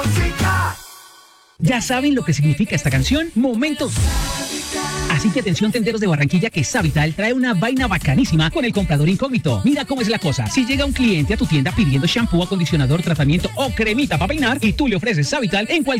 ¿Ya saben lo que significa esta canción? Momentos. Así que atención, tenderos de Barranquilla, que Savital trae una vaina bacanísima con el comprador incógnito. Mira cómo es la cosa. Si llega un cliente a tu tienda pidiendo shampoo, acondicionador, tratamiento o cremita para peinar y tú le ofreces Savital en cualquier